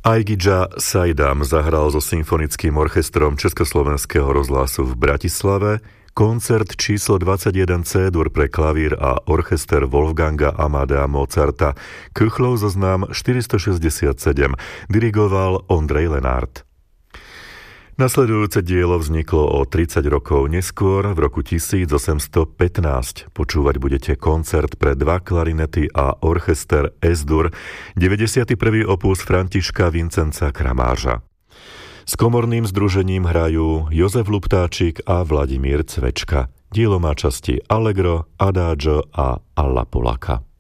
Aigidža Sajdam zahral so symfonickým orchestrom Československého rozhlasu v Bratislave koncert číslo 21 C-dur pre klavír a orchester Wolfganga Amadea Mozarta, Köchlov zoznam 467, dirigoval Ondrej Lenart. Nasledujúce dielo vzniklo o 30 rokov neskôr, v roku 1815. Počúvať budete koncert pre 2 klarinety a orchester S-dur, 91. opus Františka Vincenca Kramářa. S komorným združením hrajú Jozef Luptáčik a Vladimír Cvečka. Dielo má časti Allegro, Adagio a Alla Polacca.